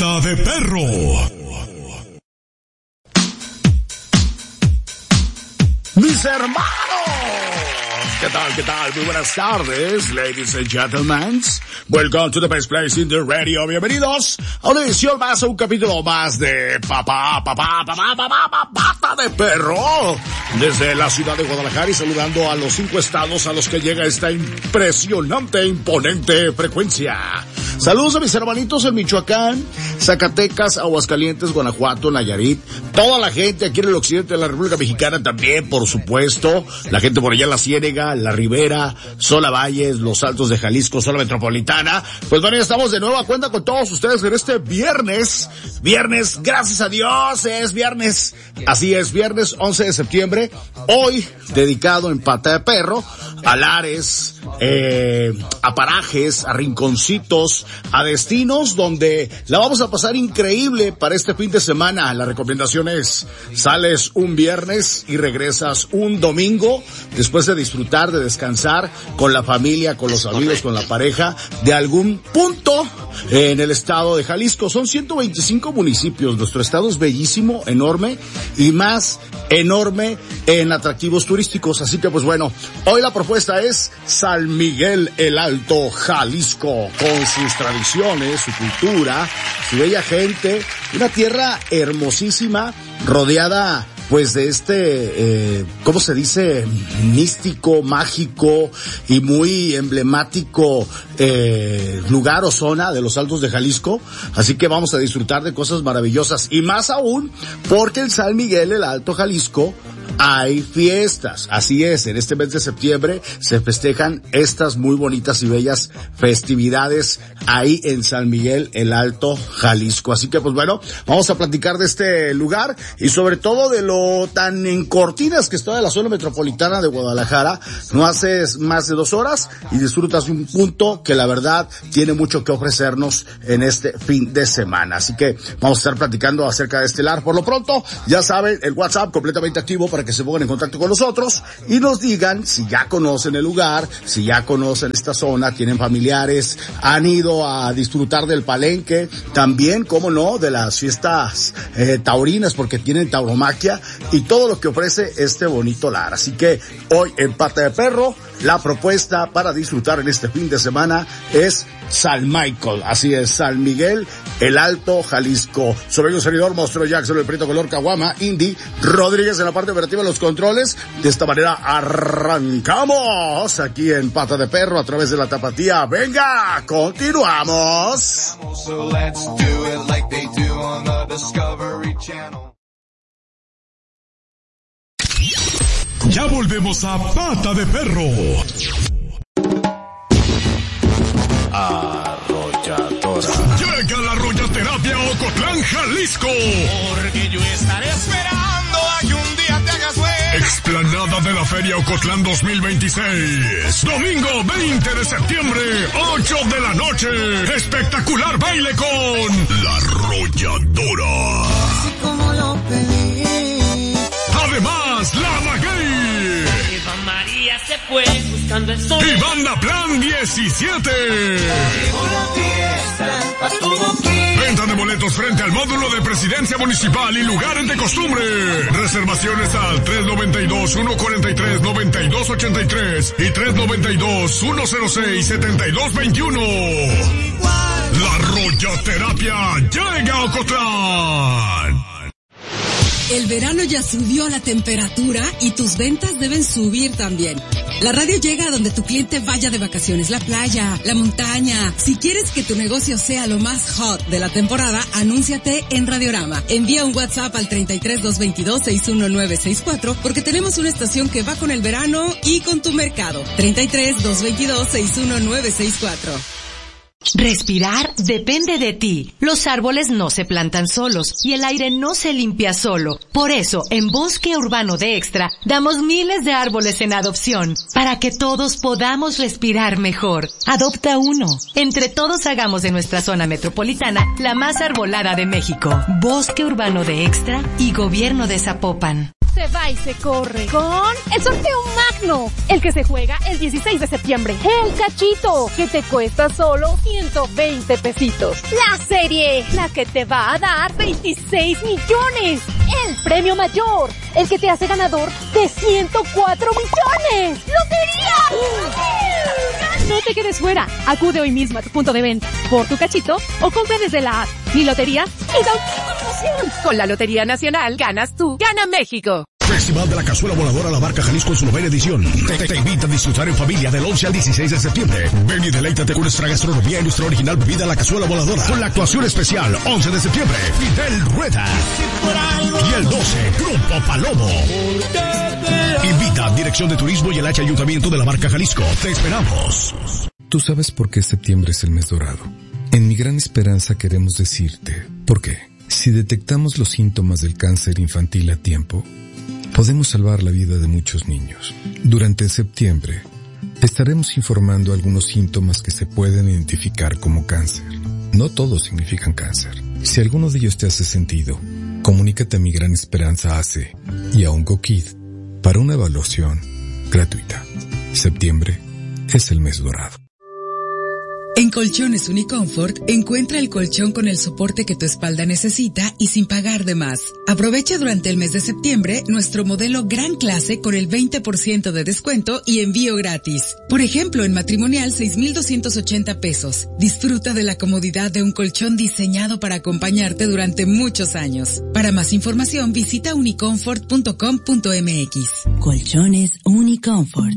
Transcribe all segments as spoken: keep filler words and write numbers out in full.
Pata de Perro. Mis hermanos, ¿qué tal, qué tal? Muy buenas tardes, ladies and gentlemen. Welcome to the best place in the radio. Bienvenidos a una edición más, a un capítulo más de Papá, Papá, Papá, Papá, Papá, Pata de Perro. Desde la ciudad de Guadalajara y saludando a los cinco estados a los que llega esta impresionante e imponente frecuencia. Saludos a mis hermanitos en Michoacán, Zacatecas, Aguascalientes, Guanajuato, Nayarit, toda la gente aquí en el occidente de la República Mexicana también, por supuesto, la gente por allá en la Ciénega, la Ribera, Sola Valles, los Altos de Jalisco, Zona Metropolitana. Pues bueno, ya estamos de nuevo a cuenta con todos ustedes en este viernes, viernes, gracias a Dios, es viernes, así es, viernes once de septiembre, hoy dedicado en Pata de Perro a lares, eh, a parajes, a rinconcitos, a destinos donde la vamos a pasar increíble para este fin de semana. La recomendación es, sales un viernes y regresas un domingo después de disfrutar, de descansar con la familia, con los amigos, con la pareja de algún punto en el estado de Jalisco. Son ciento veinticinco municipios, nuestro estado es bellísimo, enorme y más enorme en atractivos turísticos, así que pues bueno, hoy la propuesta es San Miguel el Alto, Jalisco, con sus tradiciones, su cultura, su bella gente, una tierra hermosísima, rodeada pues de este, eh, ¿cómo se dice? Místico, mágico y muy emblemático eh, lugar o zona de los Altos de Jalisco. Así que vamos a disfrutar de cosas maravillosas y más aún porque en San Miguel el Alto, Jalisco, hay fiestas. Así es, en este mes de septiembre se festejan estas muy bonitas y bellas festividades ahí en San Miguel el Alto, Jalisco. Así que pues bueno, vamos a platicar de este lugar y sobre todo de lo tan en cortinas que está de la zona metropolitana de Guadalajara. No haces más de dos horas y disfrutas de un punto que la verdad tiene mucho que ofrecernos en este fin de semana. Así que vamos a estar platicando acerca de este lugar. Por lo pronto, ya saben, el WhatsApp completamente activo para que se pongan en contacto con nosotros y nos digan si ya conocen el lugar, si ya conocen esta zona, tienen familiares, han ido a disfrutar del palenque, también, cómo no, de las fiestas eh, taurinas, porque tienen tauromaquia y todo lo que ofrece este bonito lar. Así que hoy en Pata de Perro, la propuesta para disfrutar en este fin de semana es San Michael, así es, San Miguel el Alto, Jalisco. Soy un servidor, Monstruo Jackson, el Prieto Color Caguama, Indy Rodríguez en la parte operativa de los controles. De esta manera arrancamos aquí en Pata de Perro a través de la Tapatía. Venga, continuamos. So let's do it like they do on the Discovery Channel. Ya volvemos a Pata de Perro. Arrolladora. Llega la Arrollaterapia a Ocotlán, Jalisco. Porque yo estaré esperando a que un día te hagas ver. Explanada de la Feria Ocotlán dos mil veintiséis. Domingo veinte de septiembre, ocho de la noche. Espectacular baile con La Arrolladora. Así como lo pedí. Además, La Maguey. Eva María se fue buscando el sol. Y Banda Plan diecisiete. Venta de boletos frente al módulo de Presidencia Municipal y lugares de costumbre. Reservaciones al tres noventa y dos, uno cuarenta y tres, noventa y dos ochenta y tres y tres noventa y dos, uno cero seis, setenta y dos veintiuno. La Arrollaterapia llega a Ocotlán. El verano ya subió la temperatura y tus ventas deben subir también. La radio llega a donde tu cliente vaya de vacaciones, la playa, la montaña. Si quieres que tu negocio sea lo más hot de la temporada, anúnciate en Radiorama. Envía un WhatsApp al treinta y tres, doscientos veintidós, sesenta y nueve sesenta y cuatro porque tenemos una estación que va con el verano y con tu mercado. treinta y tres, doscientos veintidós, sesenta y nueve sesenta y cuatro. Respirar depende de ti. Los árboles no se plantan solos y el aire no se limpia solo. Por eso, en Bosque Urbano de Extra, damos miles de árboles en adopción para que todos podamos respirar mejor. Adopta uno. Entre todos hagamos de nuestra zona metropolitana la más arbolada de México. Bosque Urbano de Extra y Gobierno de Zapopan. se va y se corre con el sorteo magno, el que se juega el dieciséis de septiembre. El cachito, que te cuesta solo ciento veinte pesitos. La serie, la que te va a dar veintiséis millones. El premio mayor, el que te hace ganador de ciento cuatro millones. ¡Lotería! No te quedes fuera. Acude hoy mismo a tu punto de venta por tu cachito o compra desde la app Mi Lotería y da un pico de emoción. Con la Lotería Nacional ganas tú, gana México. Festival de la Cazuela Voladora La Barca Jalisco en su novena edición. Te, te, te invita a disfrutar en familia del once al dieciséis de septiembre. Ven y deleítate con nuestra gastronomía y nuestra original bebida La Cazuela Voladora. Con la actuación especial, once de septiembre, Fidel Rueda. Y el doce, Grupo Palomo. Invita Dirección de Turismo y el H Ayuntamiento de La Barca Jalisco. Te esperamos. ¿Tú sabes por qué septiembre es el mes dorado? En Mi Gran Esperanza queremos decirte por qué. Si detectamos los síntomas del cáncer infantil a tiempo, podemos salvar la vida de muchos niños. Durante septiembre, te estaremos informando algunos síntomas que se pueden identificar como cáncer. No todos significan cáncer. Si alguno de ellos te hace sentido, comunícate a Mi Gran Esperanza A C y a OncoKid para una evaluación gratuita. Septiembre es el mes dorado. En Colchones Uniconfort, encuentra el colchón con el soporte que tu espalda necesita y sin pagar de más. Aprovecha durante el mes de septiembre nuestro modelo Gran Clase con el veinte por ciento de descuento y envío gratis. Por ejemplo, en matrimonial seis mil doscientos ochenta pesos. Disfruta de la comodidad de un colchón diseñado para acompañarte durante muchos años. Para más información, visita uniconfort punto com punto m x. Colchones Uniconfort.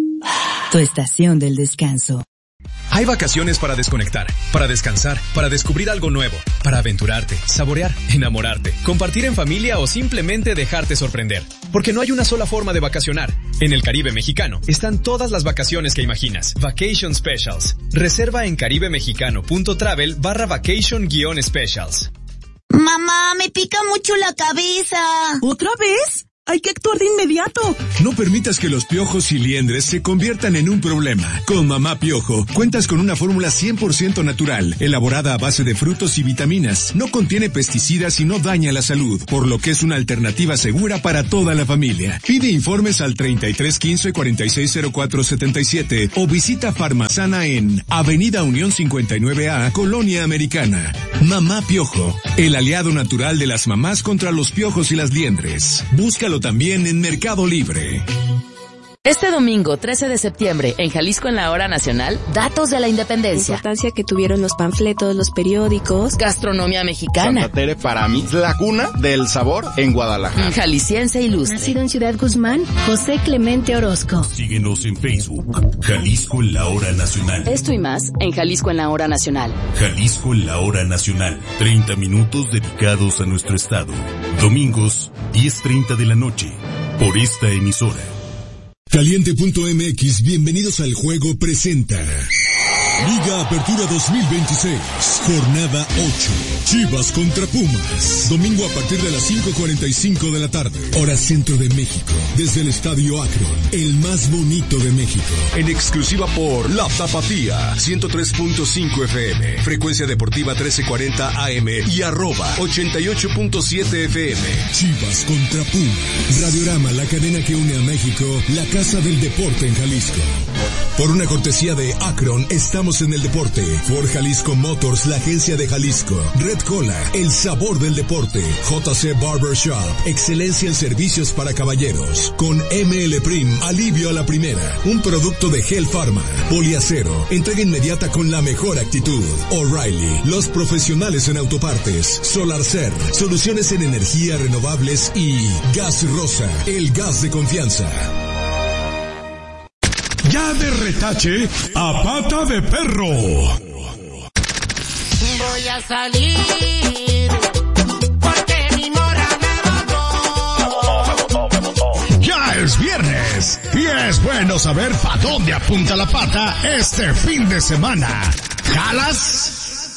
Tu estación del descanso. Hay vacaciones para desconectar, para descansar, para descubrir algo nuevo, para aventurarte, saborear, enamorarte, compartir en familia o simplemente dejarte sorprender. Porque no hay una sola forma de vacacionar. En el Caribe mexicano están todas las vacaciones que imaginas. Vacation Specials. Reserva en caribemexicano.travel barra vacation guión specials. Mamá, me pica mucho la cabeza. ¿Otra vez? Hay que actuar de inmediato. No permitas que los piojos y liendres se conviertan en un problema. Con Mamá Piojo, cuentas con una fórmula cien por ciento natural, elaborada a base de frutos y vitaminas. No contiene pesticidas y no daña la salud, por lo que es una alternativa segura para toda la familia. Pide informes al treinta y tres quince cuarenta y seis cero cuatro setenta y siete o visita Farmasana en Avenida Unión cincuenta y nueve A, Colonia Americana. Mamá Piojo, el aliado natural de las mamás contra los piojos y las liendres. Búscalo también en Mercado Libre. Este domingo, trece de septiembre, en Jalisco en la Hora Nacional, datos de la independencia. La importancia que tuvieron los panfletos, los periódicos. Gastronomía mexicana. Santa Tere para mí es la cuna del sabor en Guadalajara. Jalisciense ilustre. Nacido en Ciudad Guzmán, José Clemente Orozco. Síguenos en Facebook, Jalisco en la Hora Nacional. Esto y más en Jalisco en la Hora Nacional. Jalisco en la Hora Nacional. treinta minutos dedicados a nuestro estado. Domingos, diez treinta de la noche, por esta emisora. Caliente punto m x, bienvenidos al juego presenta Liga Apertura dos mil veintiséis, jornada ocho, Chivas contra Pumas, domingo a partir de las cinco cuarenta y cinco de la tarde, hora centro de México, desde el Estadio Akron, el más bonito de México, en exclusiva por La Tapatía, ciento tres punto cinco F M, frecuencia deportiva trece cuarenta A M y arroba ochenta y ocho punto siete F M. Chivas contra Pumas, Radiorama, la cadena que une a México, la casa del deporte en Jalisco. Por una cortesía de Akron, estamos en el deporte. Ford Jalisco Motors, la agencia de Jalisco. Red Cola, el sabor del deporte. J C Barbershop, excelencia en servicios para caballeros. Con M L Prim, alivio a la primera. Un producto de Gel Pharma. Poliacero, entrega inmediata con la mejor actitud. O'Reilly, los profesionales en autopartes. Solarcer, soluciones en energías renovables. Y Gas Rosa, el gas de confianza. Ya de retache a pata de perro. Voy a salir porque mi mora me botó. Ya es viernes y es bueno saber pa' dónde apunta la pata este fin de semana. ¿Jalas?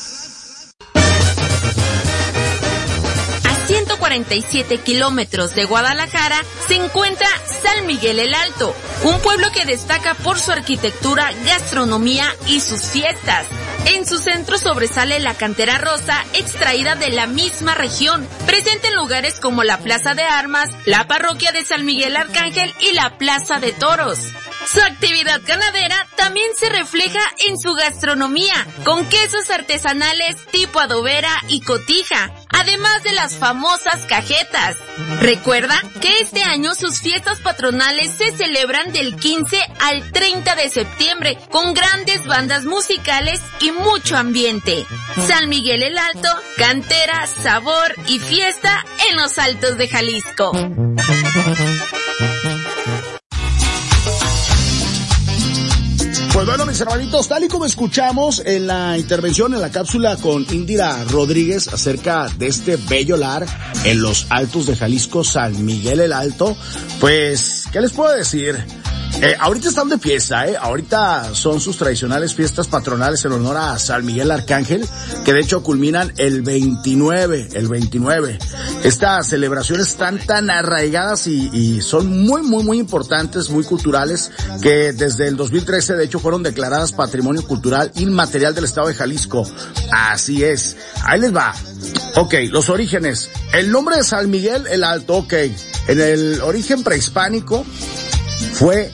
ciento cuarenta y siete kilómetros de Guadalajara se encuentra San Miguel el Alto, un pueblo que destaca por su arquitectura, gastronomía y sus fiestas. En su centro sobresale la cantera rosa extraída de la misma región, presente en lugares como la Plaza de Armas, la parroquia de San Miguel Arcángel y la Plaza de Toros. Su actividad ganadera también se refleja en su gastronomía, con quesos artesanales tipo adobera y cotija, además de las famosas cajetas. Recuerda que este año sus fiestas patronales se celebran del quince al treinta de septiembre, con grandes bandas musicales y mucho ambiente. San Miguel el Alto, cantera, sabor y fiesta en los Altos de Jalisco. Pues bueno, mis hermanitos, tal y como escuchamos en la intervención, en la cápsula con Indira Rodríguez acerca de este bello lar en los Altos de Jalisco, San Miguel el Alto, pues, ¿qué les puedo decir? Eh, ahorita están de fiesta, eh. Ahorita son sus tradicionales fiestas patronales en honor a San Miguel Arcángel, que de hecho culminan el veintinueve, el veintinueve. Estas celebraciones están tan arraigadas y, y son muy, muy, muy importantes, muy culturales, que desde el dos mil trece de hecho fueron declaradas Patrimonio Cultural Inmaterial del Estado de Jalisco. Así es. Ahí les va. Ok, los orígenes. El nombre de San Miguel el Alto, ok. En el origen prehispánico fue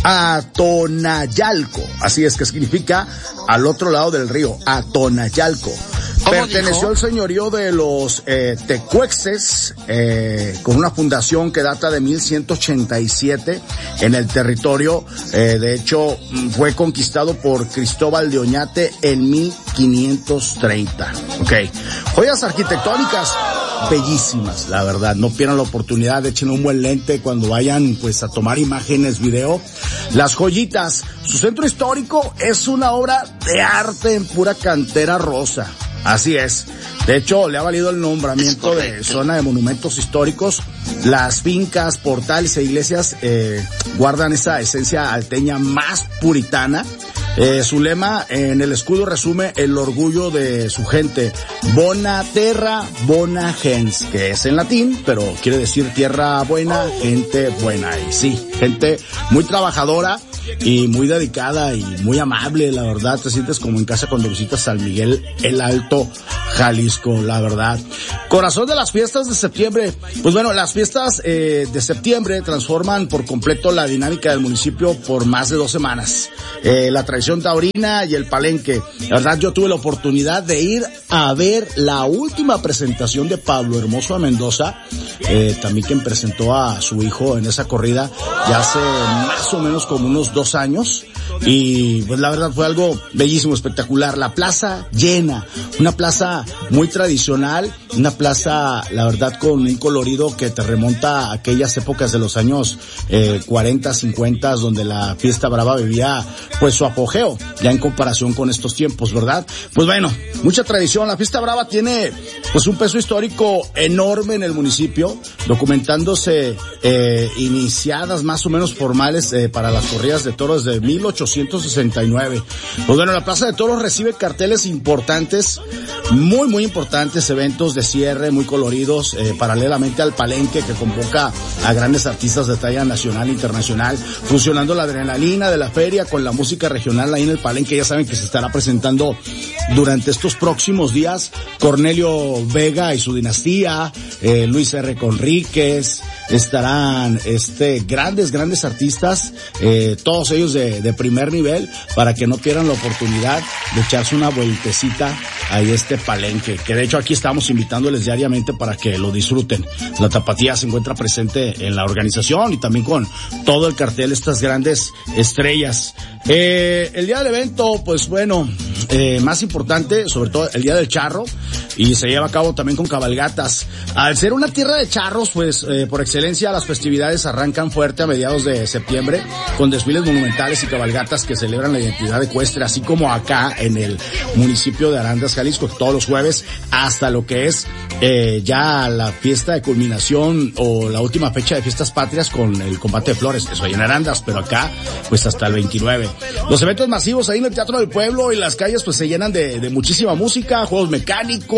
Atonayalco, así es que significa al otro lado del río, Atonayalco. Perteneció dijo? al señorío de los eh, tecuexes, eh, con una fundación que data de mil ciento ochenta y siete en el territorio. Eh, de hecho, fue conquistado por Cristóbal de Oñate en mil quinientos treinta. Ok. Joyas arquitectónicas bellísimas, la verdad. No pierdan la oportunidad, echen un buen lente cuando vayan pues a tomar imágenes, video. Las joyitas. Su centro histórico es una obra de arte en pura cantera rosa. Así es. De hecho, le ha valido el nombramiento de zona de monumentos históricos. Las fincas, portales e iglesias eh, guardan esa esencia alteña más puritana. Eh, su lema en el escudo resume el orgullo de su gente. Bona terra, bona gens, que es en latín, pero quiere decir tierra buena, gente buena. Y sí, gente muy trabajadora y muy dedicada y muy amable, la verdad. Te sientes como en casa cuando visitas San Miguel el Alto, Jalisco, la verdad. Corazón de las fiestas de septiembre. Pues bueno, las fiestas eh, de septiembre transforman por completo la dinámica del municipio por más de dos semanas. Eh, la tradición taurina y el palenque. La verdad, yo tuve la oportunidad de ir a ver la última presentación de Pablo Hermoso a Mendoza, eh, también quien presentó a su hijo en esa corrida ya hace más o menos como unos dos años. Y pues la verdad fue algo bellísimo, espectacular. La plaza llena, una plaza muy tradicional, una plaza, la verdad, con un colorido que te remonta a aquellas épocas de los años eh, cuarenta, cincuenta, donde la fiesta brava vivía pues su apogeo, ya en comparación con estos tiempos, ¿verdad? Pues bueno, mucha tradición. La fiesta brava tiene pues un peso histórico enorme en el municipio, documentándose eh, iniciadas más o menos formales eh, para las corridas de toros de mil ochocientos sesenta y nueve. Pues bueno, la Plaza de Toros recibe carteles importantes, muy muy importantes, eventos de cierre muy coloridos, eh, paralelamente al palenque que convoca a grandes artistas de talla nacional e internacional, fusionando la adrenalina de la feria con la música regional ahí en el palenque. Ya saben que se estará presentando durante estos próximos días Cornelio Vega y su dinastía, eh, Luis R. Conríquez, estarán este grandes, grandes artistas, eh, todos ellos de, de primer nivel, para que no pierdan la oportunidad de echarse una vueltecita a este palenque, que de hecho aquí estamos invitándoles diariamente para que lo disfruten. La Tapatía se encuentra presente en la organización y también con todo el cartel, estas grandes estrellas. Eh, el día del evento, pues bueno, eh, más importante, sobre todo el día del charro, y se lleva a cabo también con cabalgatas. Al ser una tierra de charros, pues eh, por excelencia las festividades arrancan fuerte a mediados de septiembre con desfiles monumentales y cabalgatas que celebran la identidad ecuestre, así como acá en el municipio de Arandas, Jalisco, todos los jueves hasta lo que es eh, ya la fiesta de culminación o la última fecha de fiestas patrias con el combate de flores. Eso ahí en Arandas, pero acá pues hasta el veintinueve. Los eventos masivos ahí en el Teatro del Pueblo y las calles pues se llenan de, de muchísima música, juegos mecánicos,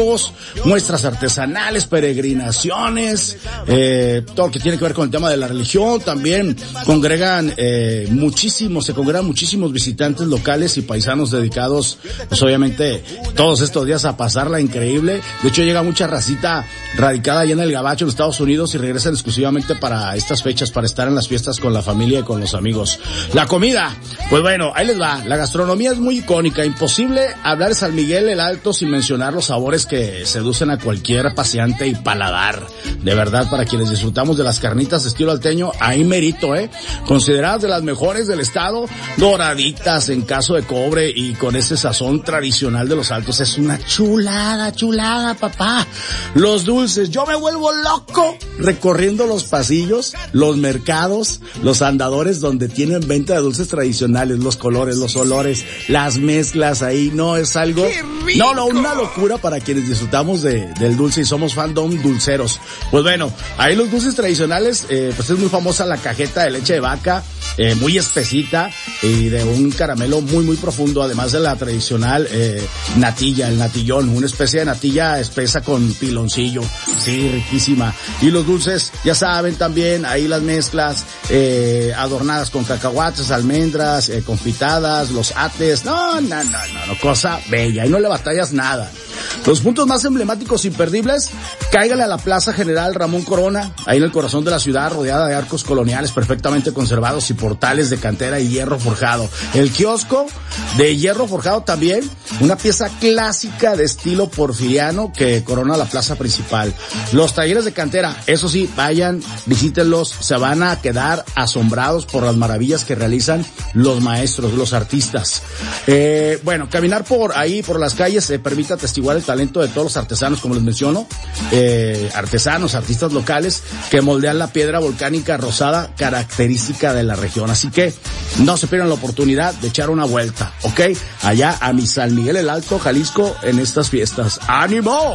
eventos, muestras artesanales, peregrinaciones, eh, todo lo que tiene que ver con el tema de la religión. También congregan eh, muchísimos, se congregan muchísimos visitantes locales y paisanos dedicados, pues obviamente, todos estos días a pasarla increíble. De hecho, llega mucha racita radicada allá en el Gabacho, en Estados Unidos, y regresan exclusivamente para estas fechas, para estar en las fiestas con la familia y con los amigos. La comida, pues bueno, ahí les va. La gastronomía es muy icónica, imposible hablar de San Miguel el Alto sin mencionar los sabores que seducen a cualquier paseante y paladar. De verdad, para quienes disfrutamos de las carnitas de estilo alteño, ahí merito, eh. Consideradas de las mejores del estado, doraditas en caso de cobre y con ese sazón tradicional de los Altos. Es una chulada, chulada, papá. Los dulces, yo me vuelvo loco recorriendo los pasillos, los mercados, los andadores donde tienen venta de dulces tradicionales, los colores, los olores, las mezclas ahí. No, es algo, no, no, una locura para quienes disfrutamos de, del dulce y somos fandom dulceros. Pues bueno, ahí los dulces tradicionales, eh, pues es muy famosa la cajeta de leche de vaca, eh, muy espesita y de un caramelo muy, muy profundo, además de la tradicional, eh, natilla, el natillón, una especie de natilla espesa con piloncillo, sí, riquísima. Y los dulces, ya saben también, ahí las mezclas, eh, adornadas con cacahuates, almendras, eh, confitadas, los ates, no, no, no, no, no, cosa bella, ahí no le batallas nada. Los puntos más emblemáticos imperdibles, cáigale a la Plaza General Ramón Corona, ahí en el corazón de la ciudad, rodeada de arcos coloniales perfectamente conservados y portales de cantera y hierro forjado. El kiosco de hierro forjado también, una pieza clásica de estilo porfiriano que corona la plaza principal. Los talleres de cantera, eso sí, vayan, visítenlos, se van a quedar asombrados por las maravillas que realizan los maestros, los artistas. Eh, bueno, caminar por ahí, por las calles, se eh, permite atestiguar el talento de todos los artesanos, como les menciono, eh, artesanos, artistas locales que moldean la piedra volcánica rosada característica de la región. Así que no se pierdan la oportunidad de echar una vuelta, ¿ok? Allá a mi San Miguel el Alto, Jalisco, en estas fiestas. ¡Ánimo!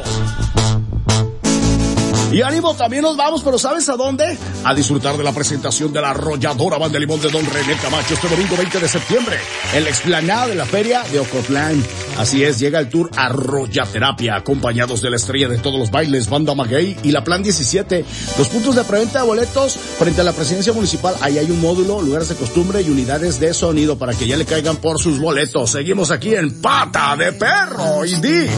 Y ánimo, también nos vamos, pero ¿sabes a dónde? A disfrutar de la presentación de la arrolladora Banda Limón de Don René Camacho este domingo veinte de septiembre en la explanada de la Feria de Ocotlán. Así es, llega el tour Arrollaterapia, acompañados de la estrella de todos los bailes, Banda Maguey y la Plan diecisiete. Los puntos de preventa de boletos frente a la presidencia municipal, ahí hay un módulo, lugares de costumbre y unidades de sonido para que ya le caigan por sus boletos. Seguimos aquí en Pata de Perro y di.